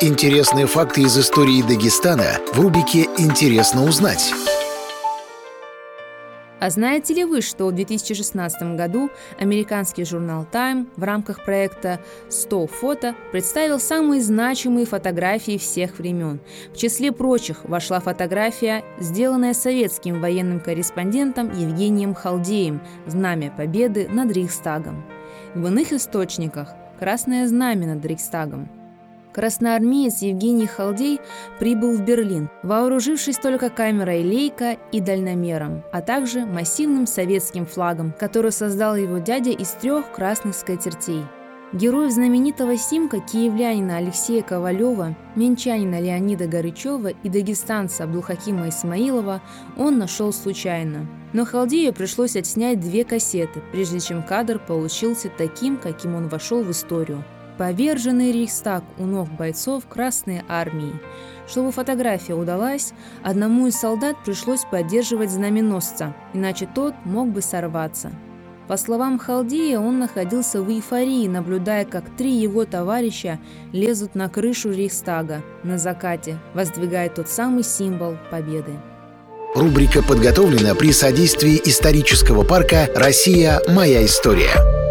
Интересные факты из истории Дагестана в рубрике «Интересно узнать». А знаете ли вы, что в 2016 году американский журнал Time в рамках проекта «100 фото» представил самые значимые фотографии всех времен? В числе прочих вошла фотография, сделанная советским военным корреспондентом Евгением Халдеем «Знамя Победы над Рейхстагом». В иных источниках «Красное знамя над Рейхстагом». Красноармеец Евгений Халдей прибыл в Берлин, вооружившись только камерой Лейка и дальномером, а также массивным советским флагом, который создал его дядя из 3 красных скатертей. Героев знаменитого снимка киевлянина Алексея Ковалева, минчанина Леонида Горычева и дагестанца Абдулхакима Исмаилова он нашел случайно. Но Халдею пришлось отснять 2 кассеты, прежде чем кадр получился таким, каким он вошел в историю. Поверженный Рейхстаг у ног бойцов Красной Армии. Чтобы фотография удалась, одному из солдат пришлось поддерживать знаменосца, иначе тот мог бы сорваться. По словам Халдея, он находился в эйфории, наблюдая, как 3 его товарища лезут на крышу Рейхстага на закате, воздвигая тот самый символ победы. Рубрика подготовлена при содействии исторического парка «Россия. Моя история».